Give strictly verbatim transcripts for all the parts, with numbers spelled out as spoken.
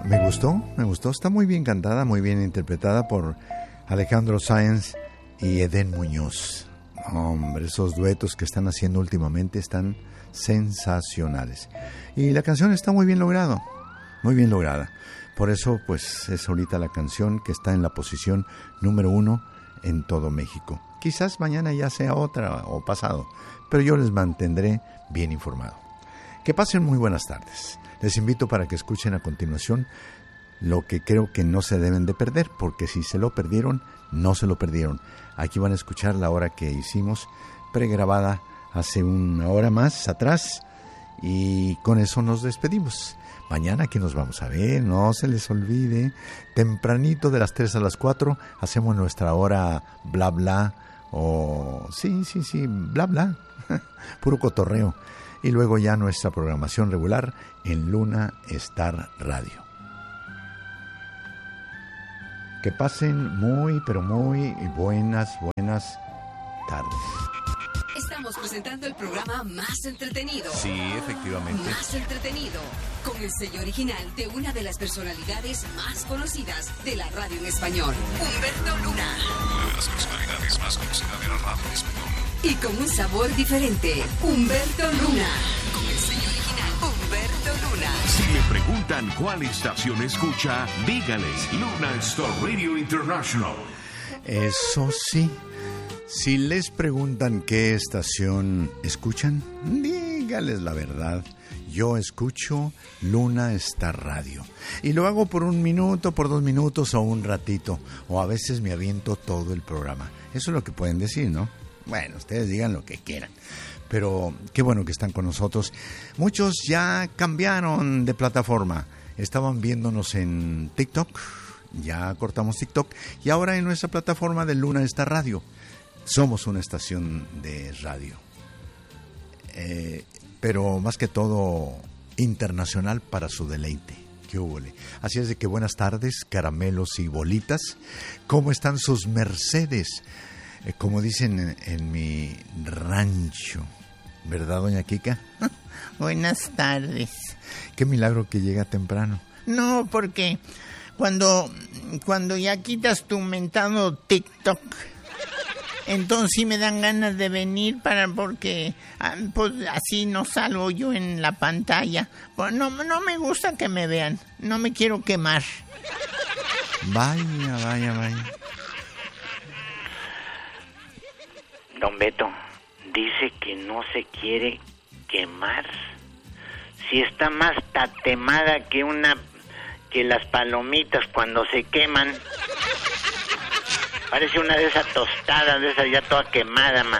Me gustó, me gustó. Está muy bien cantada, muy bien interpretada por Alejandro Sáenz y Edén Muñoz. Hombre, esos duetos que están haciendo últimamente están sensacionales. Y la canción está muy bien lograda, muy bien lograda. Por eso, pues, es ahorita la canción que está en la posición número uno en todo México. Quizás mañana ya sea otra o pasado, pero yo les mantendré bien informado. Que pasen muy buenas tardes. Les invito para que escuchen a continuación lo que creo que no se deben de perder, porque si se lo perdieron, no se lo perdieron. Aquí van a escuchar la hora que hicimos, pregrabada hace una hora más atrás, y con eso nos despedimos. Mañana aquí nos vamos a ver, no se les olvide, tempranito de las tres a las cuatro, hacemos nuestra hora bla bla, o sí, sí, sí, bla bla, puro cotorreo. Y luego ya nuestra programación regular en Luna Star Radio. Que pasen muy, pero muy buenas, buenas tardes. Estamos presentando el programa más entretenido. Sí, efectivamente. Más entretenido. Con el sello original de una de las personalidades más conocidas de la radio en español, Humberto Luna. Una de las personalidades más conocidas de la radio en español. Y con un sabor diferente, Humberto Luna. Con el sello original, Humberto Luna. Si le preguntan cuál estación escucha, dígales Luna Star Radio International. Eso sí, si les preguntan qué estación escuchan, dígales la verdad. Yo escucho Luna Star Radio. Y lo hago por un minuto, por dos minutos o un ratito. O a veces me aviento todo el programa. Eso es lo que pueden decir, ¿no? Bueno, ustedes digan lo que quieran. Pero qué bueno que están con nosotros. Muchos ya cambiaron de plataforma. Estaban viéndonos en TikTok. Ya cortamos TikTok. Y ahora en nuestra plataforma de Luna Star Radio. Somos una estación de radio. Eh, pero más que todo internacional para su deleite. Qué húbole. Así es de que buenas tardes, caramelos y bolitas. ¿Cómo están sus mercedes? Eh, como dicen en, en mi rancho, ¿verdad, doña Kika? Buenas tardes. Qué milagro que llega temprano. No, porque cuando, cuando ya quitas tu mentado TikTok, entonces sí me dan ganas de venir para porque pues así no salgo yo en la pantalla. Pues no, no me gusta que me vean, no me quiero quemar. Vaya, vaya, vaya. Don Beto, dice que no se quiere quemar. Si está más tatemada que una que las palomitas cuando se queman. Parece una de esas tostadas, de esas ya toda quemada, man.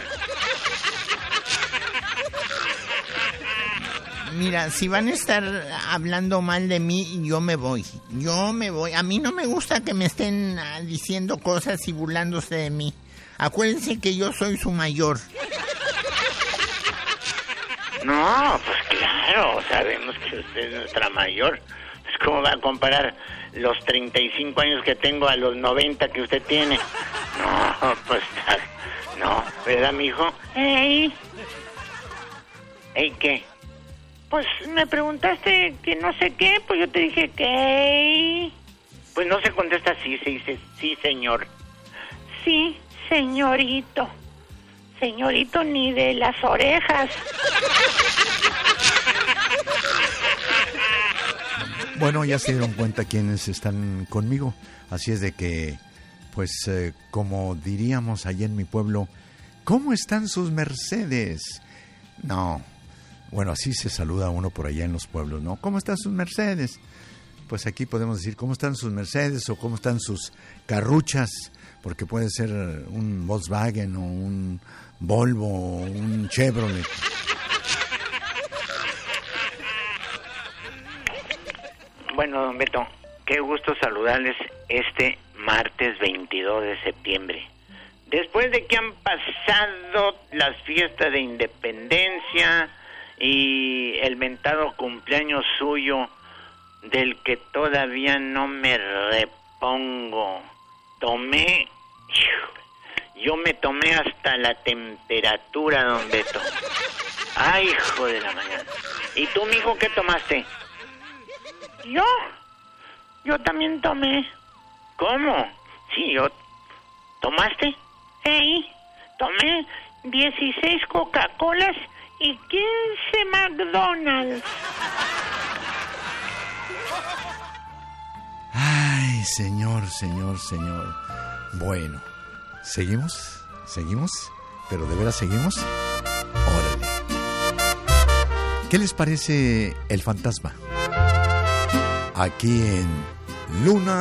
Mira, si van a estar hablando mal de mí, yo me voy. Yo me voy. A mí no me gusta que me estén diciendo cosas y burlándose de mí. Acuérdense que yo soy su mayor. No, pues claro, sabemos que usted es nuestra mayor. Pues ¿cómo va a comparar los treinta y cinco años que tengo a los noventa que usted tiene? No, pues no, ¿verdad, mijo? Ey. ¿Ey qué? Pues me preguntaste que no sé qué, pues yo te dije que... Pues no se contesta así, se dice sí, señor. Sí, señorito. Señorito ni de las orejas. Bueno, ya se dieron cuenta quienes están conmigo. Así es de que, pues, eh, como diríamos allá en mi pueblo, ¿cómo están sus mercedes? No, bueno, así se saluda uno por allá en los pueblos, ¿no? ¿Cómo están sus mercedes? Pues aquí podemos decir, ¿cómo están sus mercedes o cómo están sus carruchas? Porque puede ser un Volkswagen o un Volvo o un Chevrolet. Bueno, don Beto, qué gusto saludarles este martes veintidós de septiembre. Después de que han pasado las fiestas de independencia y el mentado cumpleaños suyo, del que todavía no me repongo, tomé, yo me tomé hasta la temperatura, don Beto. Ay, hijo de la mañana. ¿Y tú, mijo, qué tomaste? ¿Yo? Yo también tomé. ¿Cómo? Sí, yo... ¿Tomaste? Ey, tomé dieciséis Coca-Colas y quince McDonald's. Ay, señor, señor, señor. Bueno, ¿seguimos? ¿Seguimos? ¿Pero de veras seguimos? Órale. ¿Qué les parece El Fantasma? Aquí en Luna